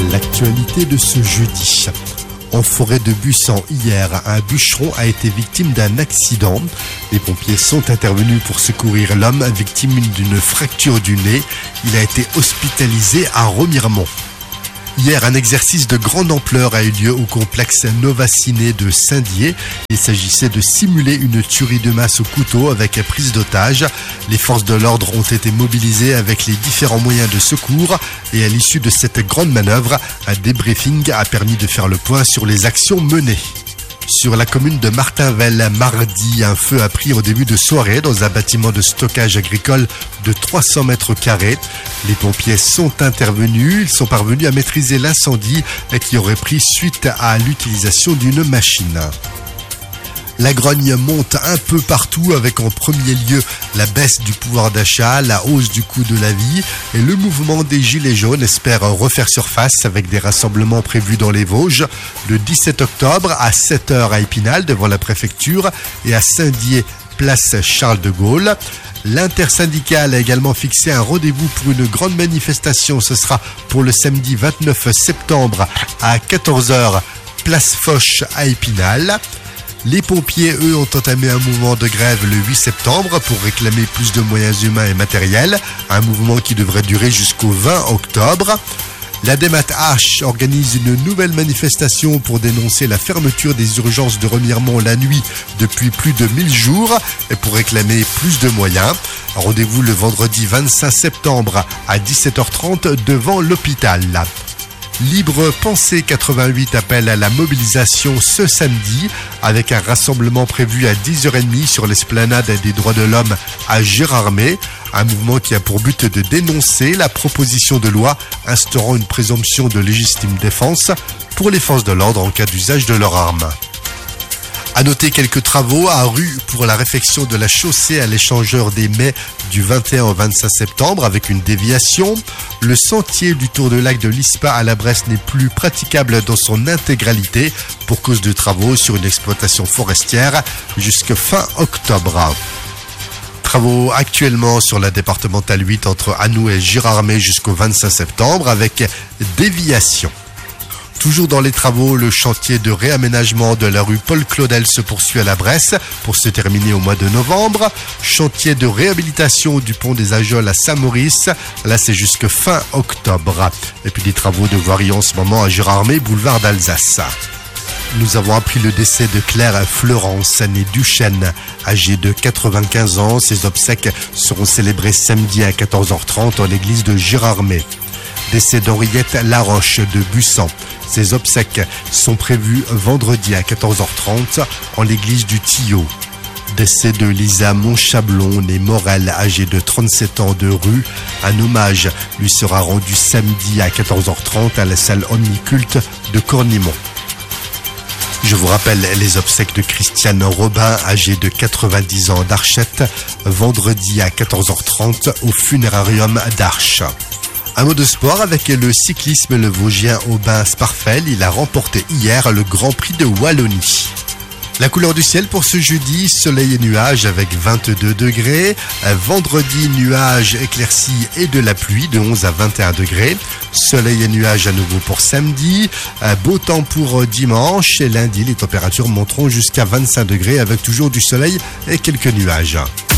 L'actualité de ce jeudi. En forêt de Bussan, hier, un bûcheron a été victime d'un accident. Les pompiers sont intervenus pour secourir l'homme victime d'une fracture du nez. Il a été hospitalisé à Remiremont. Hier, un exercice de grande ampleur a eu lieu au complexe Novaciné de Saint-Dié. Il s'agissait de simuler une tuerie de masse au couteau avec prise d'otage. Les forces de l'ordre ont été mobilisées avec les différents moyens de secours et à l'issue de cette grande manœuvre, un débriefing a permis de faire le point sur les actions menées. Sur la commune de Martinvel, mardi, un feu a pris au début de soirée dans un bâtiment de stockage agricole de 300 mètres carrés. Les pompiers sont intervenus, ils sont parvenus à maîtriser l'incendie qui aurait pris suite à l'utilisation d'une machine. La grogne monte un peu partout avec en premier lieu la baisse du pouvoir d'achat, la hausse du coût de la vie et le mouvement des Gilets jaunes espère refaire surface avec des rassemblements prévus dans les Vosges le 17 octobre à 7h à Épinal devant la préfecture et à Saint-Dié, place Charles de Gaulle. L'intersyndicale a également fixé un rendez-vous pour une grande manifestation. Ce sera pour le samedi 29 septembre à 14h, place Foch à Épinal. Les pompiers, eux, ont entamé un mouvement de grève le 8 septembre pour réclamer plus de moyens humains et matériels, un mouvement qui devrait durer jusqu'au 20 octobre. La DEMAT-H organise une nouvelle manifestation pour dénoncer la fermeture des urgences de Remiremont la nuit depuis plus de 1000 jours et pour réclamer plus de moyens. Rendez-vous le vendredi 25 septembre à 17h30 devant l'hôpital. Libre Pensée 88 appelle à la mobilisation ce samedi avec un rassemblement prévu à 10h30 sur l'esplanade des droits de l'homme à Gérardmer. Un mouvement qui a pour but de dénoncer la proposition de loi instaurant une présomption de légitime défense pour les forces de l'ordre en cas d'usage de leurs armes. À noter quelques travaux à rue pour la réfection de la chaussée à l'échangeur des Mets du 21 au 25 septembre avec une déviation. Le sentier du Tour de Lac de l'Ispa à la Bresse n'est plus praticable dans son intégralité pour cause de travaux sur une exploitation forestière jusqu'à fin octobre. Travaux actuellement sur la départementale 8 entre Anou et Gérardmer jusqu'au 25 septembre avec déviation. Toujours dans les travaux, le chantier de réaménagement de la rue Paul Claudel se poursuit à la Bresse pour se terminer au mois de novembre. Chantier de réhabilitation du pont des Ajols à Saint-Maurice, là c'est jusque fin octobre. Et puis des travaux de voirie en ce moment à Gérardmer, boulevard d'Alsace. Nous avons appris le décès de Claire Fleurance, née Duchesne, âgée de 95 ans. Ses obsèques seront célébrées samedi à 14h30 en l'église de Gérardmer. Décès d'Henriette Laroche de Bussan. Ses obsèques sont prévues vendredi à 14h30 en l'église du Tillot. Décès de Lisa Montchablon, née Morel, âgée de 37 ans de Rue. Un hommage lui sera rendu samedi à 14h30 à la salle Omniculte de Cornimont. Je vous rappelle les obsèques de Christiane Robin, âgée de 90 ans d'Archette, vendredi à 14h30 au funérarium d'Arches. Un mot de sport avec le cyclisme, le Vosgien Aubin Sparfel. Il a remporté hier le Grand Prix de Wallonie. La couleur du ciel pour ce jeudi, soleil et nuages avec 22 degrés. Vendredi, nuages, éclaircies et de la pluie de 11 à 21 degrés. Soleil et nuages à nouveau pour samedi. Beau temps pour dimanche. Et lundi, les températures monteront jusqu'à 25 degrés avec toujours du soleil et quelques nuages.